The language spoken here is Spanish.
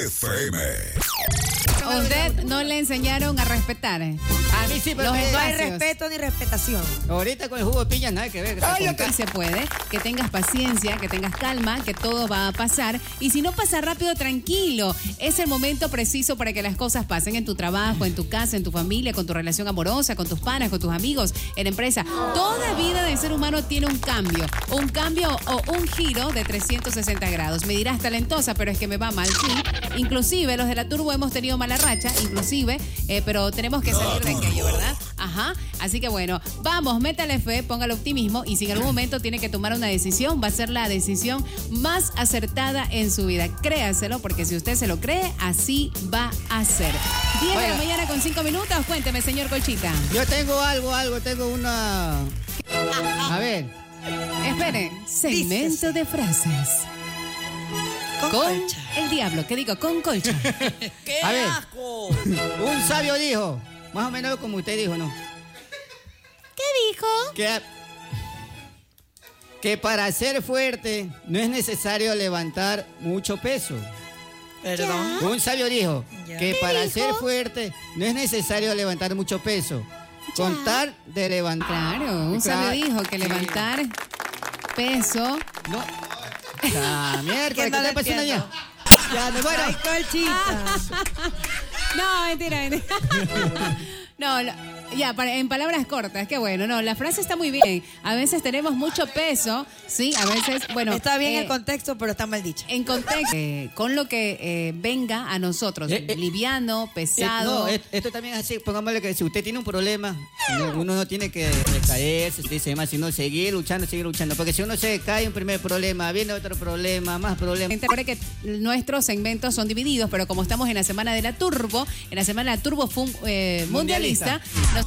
FM. A usted no le enseñaron a respetar. A mí sí, pero Los no hay espacios. respeto ni respetación. Ahorita con el jugo de piña nada que ver. Que se puede, que tengas paciencia, que tengas calma, que todo va a pasar. Y si no pasa rápido, tranquilo. Es el momento preciso para que las cosas pasen en tu trabajo, en tu casa, en tu familia, con tu relación amorosa, con tus panas, con tus amigos, en la empresa. Toda vida del ser humano tiene un cambio o un giro de 360 grados. Me dirás talentosa, pero es que me va mal, sí. Inclusive los de la Turbo hemos tenido mala racha, inclusive, pero tenemos que salir de aquello, ¿verdad? Ajá. Así que bueno, vamos, métale fe, póngale optimismo y si en algún momento tiene que tomar una decisión, va a ser la decisión más acertada en su vida. Créaselo, porque si usted se lo cree, así va a ser. 10 de la mañana con 5 minutos. Cuénteme, señor Colchita. Yo tengo tengo una... A ver. Espere, segmento de frases. Con colcha. El diablo, ¿qué digo? Con colcha. ¡Qué A ver. asco! Un sabio dijo, más o menos como usted dijo, ¿no? ¿Qué dijo? Que para ser fuerte no es necesario levantar mucho peso. Perdón. Un sabio dijo Ya. que ¿Qué para dijo? ser fuerte no es necesario levantar mucho peso. Contar de levantar. Claro, un sabio dijo que Sí. levantar peso. No. Ah, mierda, Que ¿qué no está lo pasando entiendo. ya? Ya, me bueno. Ay, colchita. No, mentira. No, en palabras cortas, qué bueno. No, la frase está muy bien. A veces tenemos mucho peso, sí, a veces, bueno. Está bien el contexto, pero está mal dicho. En contexto, con lo que venga a nosotros, liviano, pesado. No, esto también es así, pongámosle que si usted tiene un problema, uno no tiene que recaerse, dice más, sino seguir luchando, porque si uno se cae en un primer problema, viene otro problema, más problemas. Recuerde que nuestros segmentos son divididos, pero como estamos en la semana de la Turbo, fue mundialista,